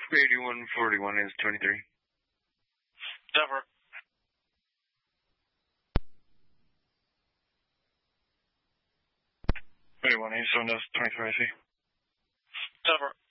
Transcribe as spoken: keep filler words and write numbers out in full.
eighty-one forty-one is twenty-three. Denver. eighty-one eighty-seven is twenty-three, I see. Denver.